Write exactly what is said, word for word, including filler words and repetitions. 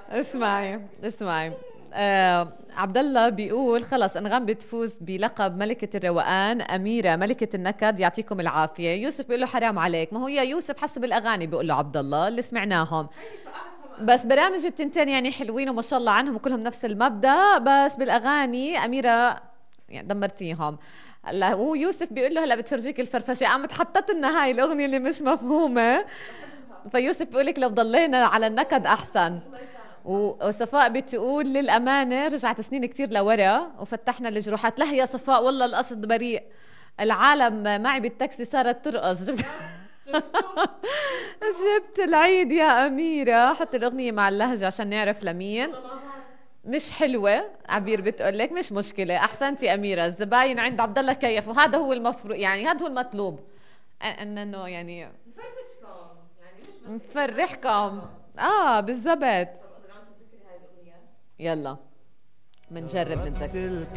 اسمعي اسمعي. آه عبد الله بيقول خلص انغام بتفوز بلقب ملكة الروقان، أميرة ملكة النكد، يعطيكم العافية. يوسف بيقول له حرام عليك، ما هو يا يوسف حسب الأغاني بيقول له عبد الله اللي سمعناهم. بس برامج التنتين يعني حلوين وما شاء الله عنهم وكلهم نفس المبدأ، بس بالأغاني أميرة يعني دمرتيهم. هلا هو يوسف بيقول له هلا بتفرجيك الفرفشه، قام تحطت لنا هاي الاغنيه اللي مش مفهومه. فيوسف بيقول لك لو ضلينا على النكد احسن. وصفاء بتقول للامانه رجعت سنين كتير لورا وفتحنا الجروحات. لا يا صفاء والله القصد بريء، العالم معي بالتاكسي صارت ترقص. جبت جبت العيد يا أميرة. حط الأغنية مع اللهجة عشان نعرف لمين. مش حلوة عبير بتقول لك مش مشكلة، أحسنتي أميرة. الزباين عند عبد الله كيف، وهذا هو المفروض يعني هذا هو المطلوب. انه يعني نفرفشكم يعني مش بس نفرحكم. اه بالضبط. يلا بنجرب نتذكر.